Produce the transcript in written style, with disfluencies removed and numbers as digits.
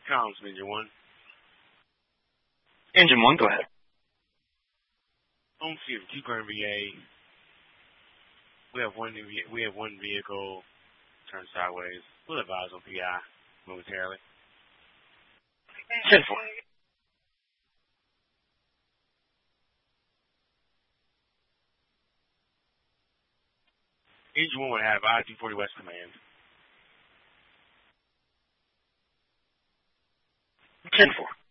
Comms, Engine 1. Engine 1, go ahead. Home field, keep our VA. We have one vehicle turned sideways. We'll advise on PI momentarily. 10-4. Engine 1 would have I-240 West Command. 10-4.